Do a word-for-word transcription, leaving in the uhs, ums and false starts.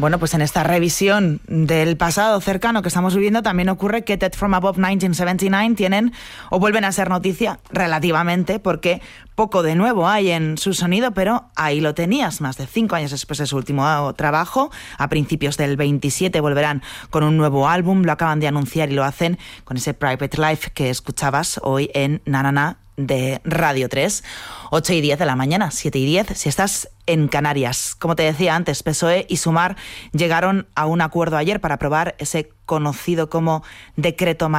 Bueno, pues en esta revisión del pasado cercano que estamos viviendo también ocurre que Dead from Above mil novecientos setenta y nueve tienen o vuelven a ser noticia relativamente, porque poco de nuevo hay en su sonido, pero ahí lo tenías, más de cinco años después de su último trabajo. A principios del veintisiete volverán con un nuevo álbum, lo acaban de anunciar y lo hacen con ese Private Life que escuchabas hoy en Na Na Na de Radio tres. ocho y diez de la mañana, siete y diez si estás en Canarias. Como te decía antes, P S O E y Sumar llegaron a un acuerdo ayer para aprobar ese conocido como Decreto